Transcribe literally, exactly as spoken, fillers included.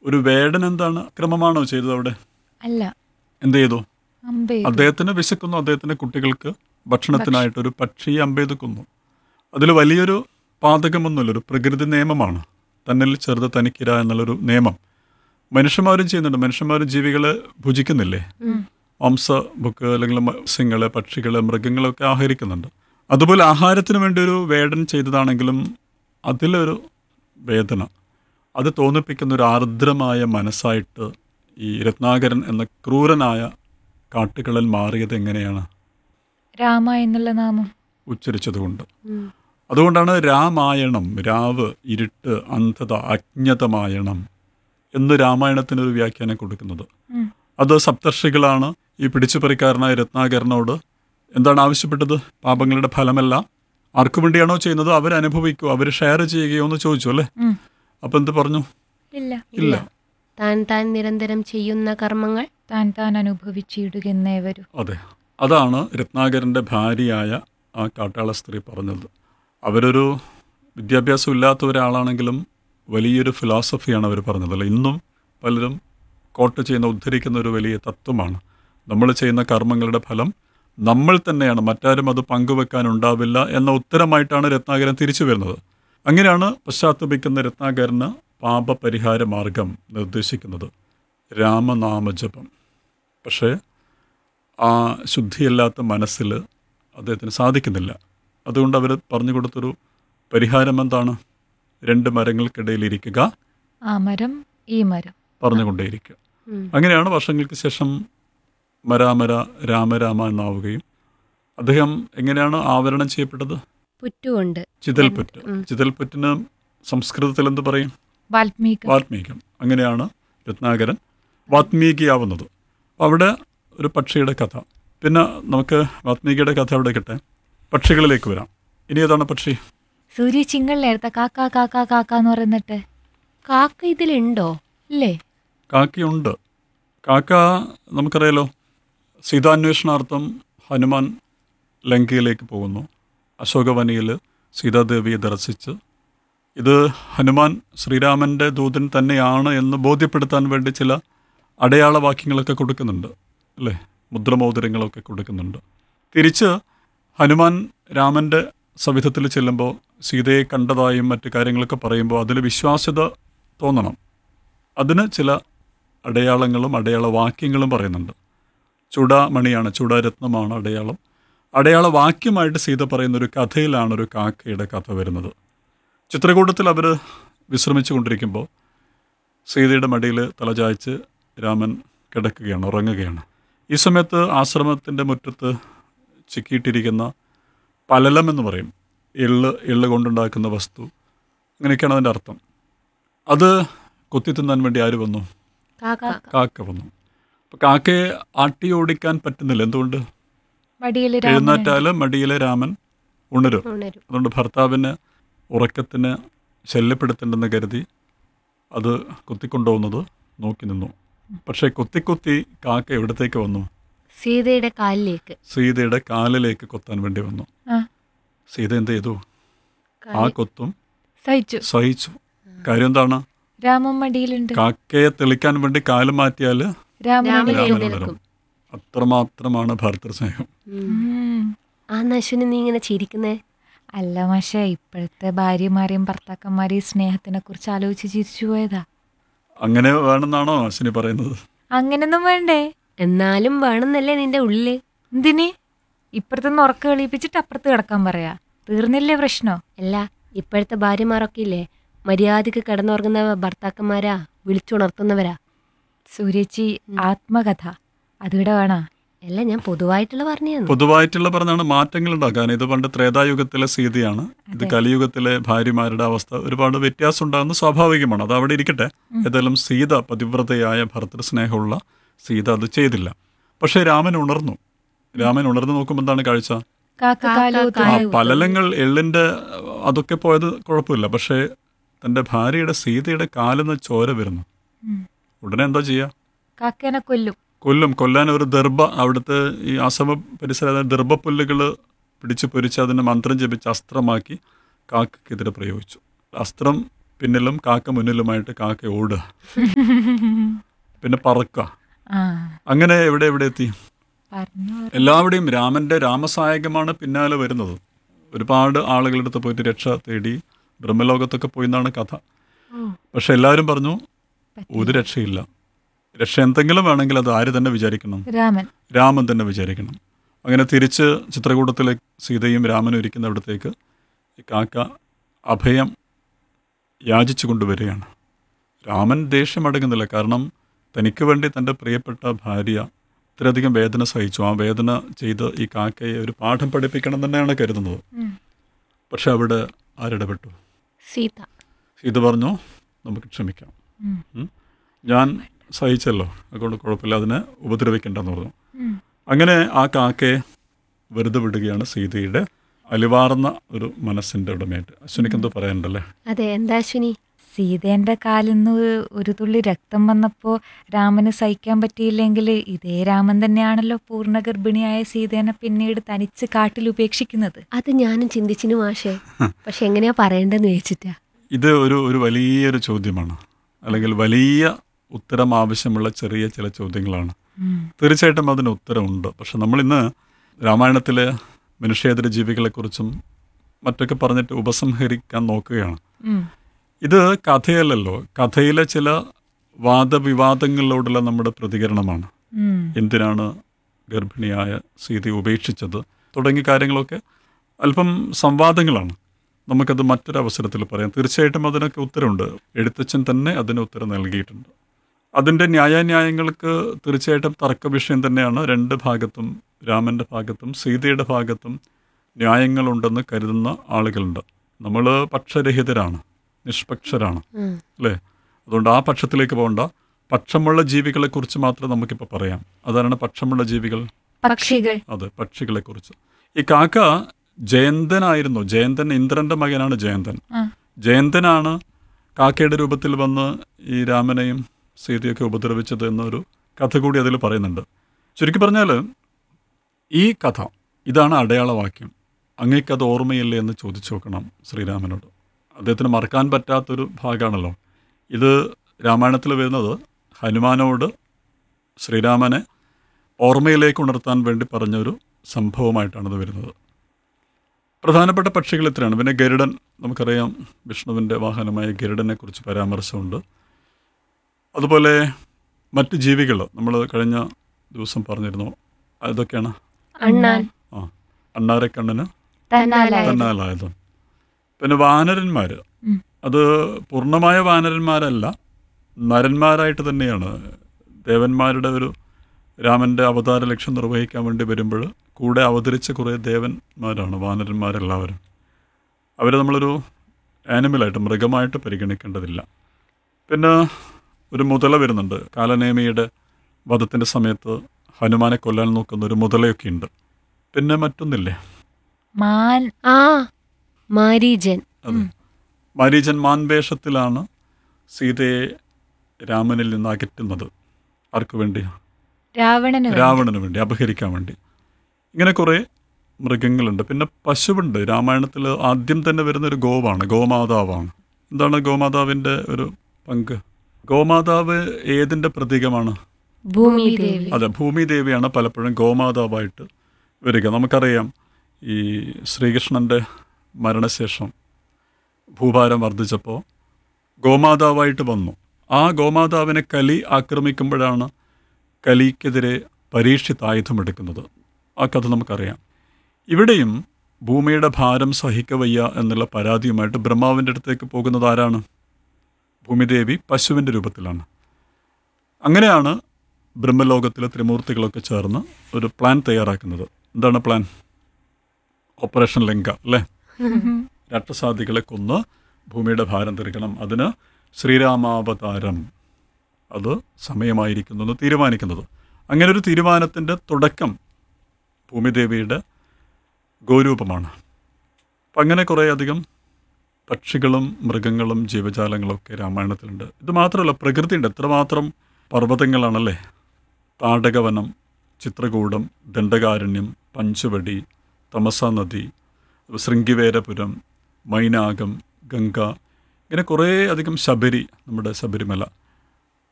ഒരു വേടൻ എന്താണ് ക്രമമാണോ ചെയ്തത് അവിടെ? അല്ല, എന്ത് ചെയ്തു? അമ്പെയ്തു. അദ്ദേഹത്തിന് വിശക്കുന്നു, അദ്ദേഹത്തിന്റെ കുട്ടികൾക്ക് ഭക്ഷണത്തിനായിട്ട് ഒരു പക്ഷിയെ അമ്പെയ്ത് കൊന്നു. അതിൽ വലിയൊരു പാതകമൊന്നുമില്ല, ഒരു പ്രകൃതി നിയമമാണ്. തന്നിൽ ചെറുത് തനിക്കിര എന്നുള്ളൊരു നിയമം മനുഷ്യന്മാരും ചെയ്യുന്നുണ്ട്. മനുഷ്യന്മാരും ജീവികളെ ഭുജിക്കുന്നില്ലേ? മാംസ ബുക്ക് അല്ലെങ്കിൽ മത്സ്യങ്ങള്, പക്ഷികള്, മൃഗങ്ങളൊക്കെ ആഹരിക്കുന്നുണ്ട്. അതുപോലെ ആഹാരത്തിന് വേണ്ടി ഒരു വേടൻ ചെയ്തതാണെങ്കിലും അതിലൊരു വേദന, അത് തോന്നിപ്പിക്കുന്ന ഒരു ആർദ്രമായ മനസ്സായിട്ട് ഈ രത്നാകരൻ എന്ന ക്രൂരനായ കാട്ടുകളൻ മാറിയത് എങ്ങനെയാണ്? രാമ എന്നുള്ള നാമം ഉച്ചരിച്ചതുകൊണ്ട്. അതുകൊണ്ടാണ് രാമായണം, രാവ്, ഇരുട്ട്, അന്ധത, അജ്ഞതമായണം എന്ന് രാമായണത്തിനൊരു വ്യാഖ്യാനം കൊടുക്കുന്നത്. അത് സപ്തർഷികളാണ് ഈ പിടിച്ചുപറിക്കാരനായ രത്നാകരനോട് എന്താണ് ആവശ്യപ്പെട്ടത്? പാപങ്ങളുടെ ഫലമല്ല ആർക്കു വേണ്ടിയാണോ ചെയ്യുന്നത് അവരനുഭവിക്കൂ, അവർ ഷെയർ ചെയ്യുകയോ എന്ന് ചോദിച്ചു അല്ലേ? അപ്പം എന്ത് പറഞ്ഞു? ഇല്ല ഇല്ല. താൻ താൻ നിരന്തരം ചെയ്യുന്ന കർമ്മങ്ങൾ താൻ താൻ അനുഭവിച്ചിടുകന്നേ വരൂ. അതെ, അതാണ് രത്നാകരൻ്റെ ഭാര്യയായ ആ കാട്ടാള സ്ത്രീ പറഞ്ഞത്. അവരൊരു വിദ്യാഭ്യാസം ഇല്ലാത്ത ഒരാളാണെങ്കിലും വലിയൊരു ഫിലോസഫിയാണ് അവർ പറഞ്ഞതല്ല. ഇന്നും പലരും കോട്ട് ചെയ്യുന്ന, ഉദ്ധരിക്കുന്ന ഒരു വലിയ തത്വമാണ്. നമ്മൾ ചെയ്യുന്ന കർമ്മങ്ങളുടെ ഫലം നമ്മൾ തന്നെയാണ്, മറ്റാരും അത് പങ്കുവെക്കാനുണ്ടാവില്ല എന്ന ഉത്തരമായിട്ടാണ് രത്നാകരൻ തിരിച്ചു വരുന്നത്. അങ്ങനെയാണ് പശ്ചാത്തപിക്കുന്ന രത്നാകരന് പാപപരിഹാര മാർഗം നിർദ്ദേശിക്കുന്നത്, രാമനാമജപം. പക്ഷേ ആ ശുദ്ധിയല്ലാത്ത മനസ്സിൽ അദ്ദേഹത്തിന് സാധിക്കുന്നില്ല. അതുകൊണ്ട് അവർ പറഞ്ഞു കൊടുത്തൊരു പരിഹാരം എന്താണ്? രണ്ട് മരങ്ങൾക്കിടയിൽ ഇരിക്കുക, ആ മരം ഈ മരം പറഞ്ഞുകൊണ്ടേയിരിക്കുക. അങ്ങനെയാണ് വർഷങ്ങൾക്ക് ശേഷം മരാമര രാമരാമ എന്നാവുകയും അദ്ദേഹം എങ്ങനെയാണ് ആവരണം ചെയ്യപ്പെട്ടത്? പുറ്റുകൊണ്ട്. ചിതൽപുറ്റ്. ചിതൽപുറ്റിന് സംസ്കൃതത്തിൽ എന്ത് പറയും? വാൽമീകി. വാൽമീകം. അങ്ങനെയാണ് രത്നാകരൻ വാത്മീകിയാവുന്നത്. അവിടെ ഒരു പക്ഷിയുടെ കഥ. പിന്നെ നമുക്ക് വാത്മീകിയുടെ കഥ അവിടെ കിട്ടെ, പക്ഷികളിലേക്ക് വരാം. ഇനി ഏതാണ് പക്ഷി? സൂര്യ ചിങ്ങളിലെടുത്ത കാക്ക കാക്ക കാക്ക എന്ന് പറയുന്നിട്ട് കാക്ക ഇതിലുണ്ടോ? ഇല്ലേ? കാക്കയുണ്ട്. കാക്ക നമുക്കറിയാലോ, സീതാന്വേഷണാർത്ഥം ഹനുമാൻ ലങ്കയിലേക്ക് പോകുന്നു. അശോകവനിയിൽ സീതാദേവിയെ ദർശിച്ച് ഇത് ഹനുമാൻ ശ്രീരാമൻ്റെ ദൂതൻ തന്നെയാണ് എന്ന് ബോധ്യപ്പെടുത്താൻ വേണ്ടി ചില അടയാളവാക്യങ്ങളൊക്കെ കൊടുക്കുന്നുണ്ട് അല്ലേ? മുദ്രമോതിരങ്ങളൊക്കെ കൊടുക്കുന്നുണ്ട്. തിരിച്ച് ഹനുമാൻ രാമൻ്റെ സവിധത്തിൽ ചെല്ലുമ്പോൾ സീതയെ കണ്ടതായും മറ്റു കാര്യങ്ങളൊക്കെ പറയുമ്പോൾ അതിൽ വിശ്വാസ്യത തോന്നണം. അതിന് ചില അടയാളങ്ങളും അടയാളവാക്യങ്ങളും പറയുന്നുണ്ട്. ചൂടാമണിയാണ്, ചൂടാരത്നമാണ് അടയാളം. അടയാളവാക്യമായിട്ട് സീത പറയുന്നൊരു കഥയിലാണ് ഒരു കാക്കയുടെ കഥ വരുന്നത്. ചിത്രകൂടത്തിൽ അവർ വിശ്രമിച്ചു കൊണ്ടിരിക്കുമ്പോൾ സീതയുടെ മടിയിൽ തലചായ്ച്ച് രാമൻ കിടക്കുകയാണ്, ഉറങ്ങുകയാണ്. ഈ സമയത്ത് ആശ്രമത്തിൻ്റെ മുറ്റത്ത് ചിക്കിയിട്ടിരിക്കുന്ന പലലം എന്ന് പറയും, എള്ള് എള്ള് കൊണ്ടുണ്ടാക്കുന്ന വസ്തു, അങ്ങനെയൊക്കെയാണ് അതിൻ്റെ അർത്ഥം. അത് കൊത്തി തിന്നാൻ വേണ്ടി ആര് വന്നു? കാക്ക വന്നു. അപ്പം കാക്കയെ ആട്ടി ഓടിക്കാൻ പറ്റുന്നില്ല. എന്തുകൊണ്ട്? എഴുന്നേറ്റാൽ മടിയിലെ രാമൻ ഉണരും. അതുകൊണ്ട് ഭർത്താവിന് ഉറക്കത്തിന് ശല്യപ്പെടുത്തേണ്ടെന്ന് കരുതി അത് കൊത്തിക്കൊണ്ടുപോകുന്നത് നോക്കി നിന്നു. പക്ഷേ കൊത്തിക്കൊത്തി കാക്ക എവിടത്തേക്ക് വന്നു? സീതയുടെ കാലിലേക്ക്. സീതയുടെ കാലിലേക്ക് കൊത്താൻ വേണ്ടി വന്നു. സീത എന്ത് ചെയ്തു? ആ കൊത്തും സഹിച്ചു സഹിച്ചു. കാര്യം എന്താണ്? രാമൻ മടിയിലുണ്ട്. കാക്കയെ തെളിക്കാൻ വേണ്ടി കാല് മാറ്റിയാല് രാമൻ രാമനുണരും. അത്രമാത്രമാണ് ഭർത്തൃസ്നേഹം. ആ നശുവിന് നീ ഇങ്ങനെ ചിരിക്കുന്നേ? അല്ല പക്ഷേ ഇപ്പോഴത്തെ ഭാര്യമാരെയും ഭർത്താക്കന്മാരെയും സ്നേഹത്തിനെ കുറിച്ച് ആലോചിച്ച് ചിരിച്ചു പോയതാ. അങ്ങനെ വേണമെന്നാണോ അശ്വിനി പറയുന്നത്? അങ്ങനൊന്നും വേണ്ടേ? എന്നാലും വേണമെന്നല്ലേ നിന്റെ ഉള്ളില്? എന്തിന് ഇപ്പുറത്തുനിന്ന് ഉറക്ക കളിപ്പിച്ചിട്ട് അപ്പുറത്ത് കിടക്കാൻ പറയാ? തീർന്നില്ലേ പ്രശ്നോ? അല്ല, ഇപ്പോഴത്തെ ഭാര്യമാരൊക്കെ ഇല്ലേ മര്യാദക്ക് കിടന്നുറങ്ങുന്ന ഭർത്താക്കന്മാരാ, വിളിച്ചുണർത്തുന്നവരാ. സൂര്യച്ചി ആത്മകഥ അതിവിടെ വേണോ? അല്ല, ഞാൻ പൊതുവായിട്ടുള്ള പറഞ്ഞു. പൊതുവായിട്ടുള്ള പറഞ്ഞാണ് മാറ്റങ്ങൾ ഉണ്ടാക്കാൻ. ഇത് പണ്ട് ത്രേതായുഗത്തിലെ സീതയാണ്, ഇത് കലിയുഗത്തിലെ ഭാര്യമാരുടെ അവസ്ഥ ഒരുപാട് വ്യത്യാസം ഉണ്ടാകുന്നത് സ്വാഭാവികമാണ്. അത് അവിടെ ഇരിക്കട്ടെ. ഏതായാലും സീത പതിവ്രതയായ ഭർത്തൃസ്നേഹമുള്ള സീത അത് ചെയ്തില്ല. പക്ഷേ രാമൻ ഉണർന്നു. രാമൻ ഉണർന്നു നോക്കുമ്പോൾ എന്താണ് കാഴ്ച? ആ പലലങ്ങൾ എള്ളിൻ്റെ അതൊക്കെ പോയത് കുഴപ്പമില്ല. പക്ഷേ തൻ്റെ ഭാര്യയുടെ സീതയുടെ കാലിന്ന് ചോര വരുന്നു. ഉടനെ എന്താ ചെയ്യുക? കാക്കേനെ കൊല്ലും. കൊല്ലും. കൊല്ലാൻ ഒരു ദർഭ, അവിടുത്തെ ഈ ആശ്രമ പരിസര ദർഭപ്പുല്ലുകൾ പിടിച്ചു പൊരിച്ച് അതിനെ മന്ത്രം ജപിച്ച് അസ്ത്രമാക്കി കാക്കയ്ക്കെതിരെ പ്രയോഗിച്ചു. അസ്ത്രം പിന്നിലും കാക്ക മുന്നിലുമായിട്ട് കാക്ക ഓടുക, പിന്നെ പറക്കുക. ആ അങ്ങനെ എവിടെ എവിടെ എത്തി? പറഞ്ഞു. എല്ലാവരുടെയും രാമൻ്റെ രാമസായകമാണ് പിന്നാലെ വരുന്നത്. ഒരുപാട് ആളുകളുടെ അടുത്ത് പോയിട്ട് രക്ഷ തേടി ബ്രഹ്മലോകത്തൊക്കെ പോയി എന്നാണ് കഥ. പക്ഷെ എല്ലാവരും പറഞ്ഞു ഒരു രക്ഷയില്ല. രക്ഷ എന്തെങ്കിലും വേണമെങ്കിൽ അത് ആര് തന്നെ വിചാരിക്കണം? രാമൻ. രാമൻ തന്നെ വിചാരിക്കണം. അങ്ങനെ തിരിച്ച് ചിത്രകൂടത്തിലെ സീതയും രാമനും ഇരിക്കുന്നിടത്തേക്ക് ഈ കാക്ക അഭയം യാചിച്ചു കൊണ്ടുവരികയാണ്. രാമൻ ദേഷ്യം അടങ്ങുന്നില്ല. കാരണം തനിക്ക് വേണ്ടി തൻ്റെ പ്രിയപ്പെട്ട ഭാര്യ ഇത്രയധികം വേദന സഹിച്ചു. ആ വേദന ചെയ്ത് ഈ കാക്കയെ ഒരു പാഠം പഠിപ്പിക്കണം തന്നെയാണ് കരുതുന്നത്. പക്ഷെ അവിടെ ആരിടപെട്ടു? സീത. സീത പറഞ്ഞു നമുക്ക് ക്ഷമിക്കാം, ഉം. ഞാൻ സഹിച്ചല്ലോ, അതുകൊണ്ട് കുഴപ്പമില്ല, അതിനെ ഉപദ്രവിക്കേണ്ടെന്ന് പറഞ്ഞു. അങ്ങനെ ആ കാക്കയെ വെറുതെ വിടുകയാണ് സീതയുടെ അലിവാർന്ന ഒരു മനസ്സിൻ്റെ ഉടമയായിട്ട്. അശ്വിനിക്ക് എന്തോ പറയാനുണ്ടല്ലേ? അതെ, എന്താ അശ്വിനി? സീതേന്റെ കാലിൽ നിന്ന് ഒരു തുള്ളി രക്തം വന്നപ്പോൾ രാമന് സഹിക്കാൻ പറ്റിയില്ലെങ്കിൽ ഇതേ രാമൻ തന്നെയാണല്ലോ പൂർണ്ണ ഗർഭിണിയായ സീതേനെ പിന്നീട് തനിച്ച് കാട്ടിൽ ഉപേക്ഷിക്കുന്നത്. അത് ഞാനും ചിന്തിച്ചിനു മാഷേ. പക്ഷെ എങ്ങനെയാ പറയണ്ടെന്ന് വെച്ചിട്ടാ. ഇത് ഒരു ഒരു വലിയൊരു ചോദ്യമാണ്, അല്ലെങ്കിൽ വലിയ ഉത്തരം ആവശ്യമുള്ള ചെറിയ ചില ചോദ്യങ്ങളാണ്. തീർച്ചയായിട്ടും അതിന് ഉത്തരമുണ്ട്. പക്ഷെ നമ്മളിന്ന് രാമായണത്തിലെ മനുഷ്യേതര ജീവികളെക്കുറിച്ചും മറ്റൊക്കെ പറഞ്ഞിട്ട് ഉപസംഹരിക്കാൻ നോക്കുകയാണ്. ഇത് കഥയല്ലല്ലോ, കഥയിലെ ചില വാദവിവാദങ്ങളിലോടുള്ള നമ്മുടെ പ്രതികരണമാണ്. എന്തിനാണ് ഗർഭിണിയായ സീതയെ ഉപേക്ഷിച്ചത് തുടങ്ങിയ കാര്യങ്ങളൊക്കെ അല്പം സംവാദങ്ങളാണ്. നമുക്കത് മറ്റൊരവസരത്തിൽ പറയാം. തീർച്ചയായിട്ടും അതിനൊക്കെ ഉത്തരമുണ്ട്. എഴുത്തച്ഛൻ തന്നെ അതിന് ഉത്തരം നൽകിയിട്ടുണ്ട്. അതിൻ്റെ ന്യായാന്യായങ്ങൾക്ക് തീർച്ചയായിട്ടും തർക്ക വിഷയം തന്നെയാണ്. രണ്ട് ഭാഗത്തും, രാമൻ്റെ ഭാഗത്തും സീതയുടെ ഭാഗത്തും ന്യായങ്ങളുണ്ടെന്ന് കരുതുന്ന ആളുകളുണ്ട്. നമ്മൾ പക്ഷരഹിതരാണ്, നിഷ്പക്ഷരാണ്, അല്ലേ? അതുകൊണ്ട് ആ പക്ഷത്തിലേക്ക് പോകണ്ട. പക്ഷമുള്ള ജീവികളെക്കുറിച്ച് മാത്രം നമുക്കിപ്പോൾ പറയാം. അതാണ് പക്ഷമുള്ള ജീവികൾ, പക്ഷികൾ. അതെ, പക്ഷികളെക്കുറിച്ച്. ഈ കാക്ക ജയന്തനായിരുന്നു. ജയന്തൻ ഇന്ദ്രൻ്റെ മകനാണ് ജയന്തൻ. ജയന്തനാണ് കാക്കയുടെ രൂപത്തിൽ വന്ന് ഈ രാമനെയും സീതയൊക്കെ ഉപദ്രവിച്ചത് എന്നൊരു കഥ കൂടി അതിൽ പറയുന്നുണ്ട്. ചുരുക്കി പറഞ്ഞാൽ ഈ കഥ ഇതാണ് അടയാളവാക്യം. അങ്ങേക്കത് ഓർമ്മയില്ലേ എന്ന് ചോദിച്ചു നോക്കണം ശ്രീരാമനോട്. അദ്ദേഹത്തിന് മറക്കാൻ പറ്റാത്തൊരു ഭാഗമാണല്ലോ ഇത്. രാമായണത്തിൽ വരുന്നത് ഹനുമാനോട് ശ്രീരാമനെ ഓർമ്മയിലേക്ക് ഉണർത്താൻ വേണ്ടി പറഞ്ഞൊരു സംഭവമായിട്ടാണിത് വരുന്നത്. പ്രധാനപ്പെട്ട പക്ഷികൾ ഇത്രയാണ്. പിന്നെ ഗരുഡൻ, നമുക്കറിയാം വിഷ്ണുവിൻ്റെ വാഹനമായ ഗരുഡനെ കുറിച്ച് പരാമർശമുണ്ട്. അതുപോലെ മറ്റ് ജീവികൾ നമ്മൾ കഴിഞ്ഞ ദിവസം പറഞ്ഞിരുന്നു. അതൊക്കെയാണ് അണ്ണാൻ, ആ അണ്ണാരക്കണ്ണന് തന്നാലായത്. തന്നാലായത്. പിന്നെ വാനരന്മാർ, അത് പൂർണ്ണമായ വാനരന്മാരല്ല, നരന്മാരായിട്ട് തന്നെയാണ്. ദേവന്മാരുടെ ഒരു രാമൻ്റെ അവതാര ലക്ഷ്യം നിർവഹിക്കാൻ വേണ്ടി വരുമ്പോൾ കൂടെ അവതരിച്ച കുറേ ദേവന്മാരാണ് വാനരന്മാരെല്ലാവരും. അവരെ നമ്മളൊരു ആനിമലായിട്ട്, മൃഗമായിട്ട് പരിഗണിക്കേണ്ടതില്ല. പിന്നെ ഒരു മുതല വരുന്നുണ്ട്. കാലനേമിയുടെ വധത്തിൻ്റെ സമയത്ത് ഹനുമാനെ കൊല്ലാൻ നോക്കുന്ന ഒരു മുതലയൊക്കെ ഉണ്ട്. പിന്നെ മറ്റൊന്നില്ലേ, മാൻ. ആ മാരീജൻ. അതെ, മാരീചൻ മാൻവേഷത്തിലാണ് സീതയെ രാമനിൽ നിന്ന് അകറ്റുന്നത്. ആർക്ക് വേണ്ടി? രാവണന്. രാവണന് വേണ്ടി, അപഹരിക്കാൻ വേണ്ടി. ഇങ്ങനെ കുറേ മൃഗങ്ങളുണ്ട്. പിന്നെ പശുവുണ്ട്. രാമായണത്തിൽ ആദ്യം തന്നെ വരുന്നൊരു ഗോവാണ്, ഗോമാതാവാണ്. എന്താണ് ഗോമാതാവിൻ്റെ ഒരു പങ്ക്? ഗോമാതാവ് ഏതിൻ്റെ പ്രതീകമാണ്? ഭൂമിദേവി. അതെ, ഭൂമിദേവിയാണ് പലപ്പോഴും ഗോമാതാവായിട്ട് വരിക. നമുക്കറിയാം ഈ ശ്രീകൃഷ്ണൻ്റെ മരണശേഷം ഭൂഭാരം വർദ്ധിച്ചപ്പോൾ ഗോമാതാവായിട്ട് വന്നു. ആ ഗോമാതാവിനെ കലി ആക്രമിക്കുമ്പോഴാണ് കലിക്കെതിരെ പരീക്ഷിത്ത് ആയുധമെടുക്കുന്നത്. ആ കഥ നമുക്കറിയാം. ഇവിടെയും ഭൂമിയുടെ ഭാരം സഹിക്കവയ്യ എന്നുള്ള പരാതിയുമായിട്ട് ബ്രഹ്മാവിൻ്റെ അടുത്തേക്ക് പോകുന്നത് ആരാണ്? ഭൂമിദേവി പശുവിൻ്റെ രൂപത്തിലാണ്. അങ്ങനെയാണ് ബ്രഹ്മലോകത്തിലെ ത്രിമൂർത്തികളൊക്കെ ചേർന്ന് ഒരു പ്ലാൻ തയ്യാറാക്കുന്നത്. എന്താണ് പ്ലാൻ? ഓപ്പറേഷൻ ലങ്ക, അല്ലേ? രാക്ഷസാദികളെ കൊന്ന് ഭൂമിയുടെ ഭാരം തീർക്കണം. അതിന് ശ്രീരാമാവതാരം അത് സമയമായിരിക്കുന്നു എന്ന് തീരുമാനിക്കുന്നത്. അങ്ങനെ ഒരു തീരുമാനത്തിൻ്റെ തുടക്കം ഭൂമിദേവിയുടെ ഗോരൂപമാണ്. അപ്പം അങ്ങനെ കുറേയധികം പക്ഷികളും മൃഗങ്ങളും ജീവജാലങ്ങളൊക്കെ രാമായണത്തിലുണ്ട്. ഇത് മാത്രമല്ല, പ്രകൃതിയുണ്ട്. എത്രമാത്രം പർവ്വതങ്ങളാണല്ലേ! താടകവനം, ചിത്രകൂടം, ദണ്ഡകാരണ്യം, പഞ്ചവടി, തമസ നദി, ശൃംഗിവേരപുരം, മൈനാകം, ഗംഗ, ഇങ്ങനെ കുറേ അധികം ശബരി, നമ്മുടെ ശബരിമല,